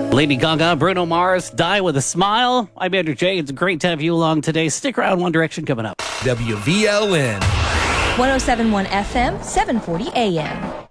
Lady Gaga, Bruno Mars, Die With a Smile. I'm Andrew J. It's great to have you along today. Stick around, One Direction coming up. WVLN. 107.1 FM, 740 AM.